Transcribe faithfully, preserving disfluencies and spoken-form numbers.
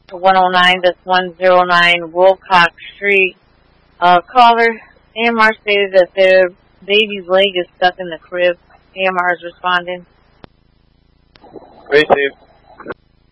one oh nine, that's one oh nine Wilcox Street. Uh, caller, A M R stated that their baby's leg is stuck in the crib. A M R is responding. Received.